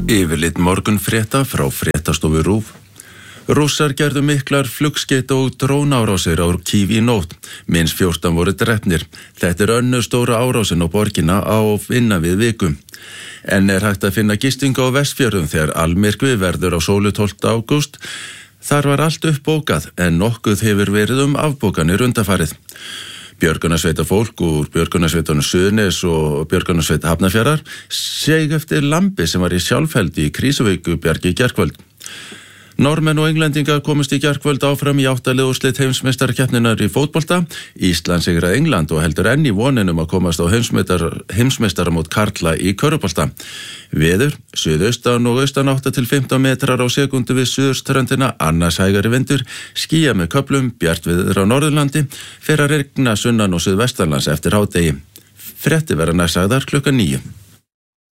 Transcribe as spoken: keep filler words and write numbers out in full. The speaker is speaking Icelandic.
Yfirlit morgunfrétta frá fréttastofu RÚV. Rússar gerðu miklar flugskeyti og drónárásir á Kýv í nótt. Minnst fjórtán voru drepnir. Þetta er önnur stóra árásin á borgina á innan við viku. En er hægt að finna gistingu á Vestfjörðum þegar almyrkvi verður á sólu tólfta ágúst. Þar var allt uppbókað en nokkuð hefur verið um afbókanir undanfarið. Björgunarsveita fólk úr Björgunarsveitunum Suðurnes og Björgunarsveita Hafnarfjarðar seig eftir lambi sem var í sjálfheldi í Krísuvíkurbjargi í gærkvöld. Normenn og englendingar komust í gærkvöld áfram í áttalið úrslit heimsmeistarakeppninnar í fótbolta. Ísland sigraði England og heldur enn í voninum að komast á heimsmeistar, heimsmeistaramót karla í körfubolta. Veður, suðaustan og austan átta til fimmtán metrar á sekundu við suðurströndina, annars hægari vindur, skýja með köflum, bjartviður á Norðurlandi, fer að rigna sunnan og suðvestanlands eftir hádegi. Fréttir verða næst sagðar klukkan níu.